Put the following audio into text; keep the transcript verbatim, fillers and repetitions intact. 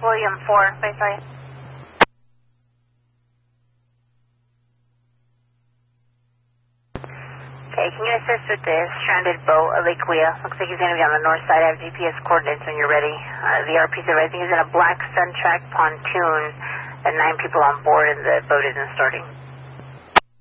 William four, basically. Okay, can you assist with this stranded boat at Lake Wea? Looks like he's going to be on the north side. I have G P S coordinates when you're ready. Uh, the R P's are rising. He's in a black Suntrack pontoon and nine people on board and the boat isn't starting.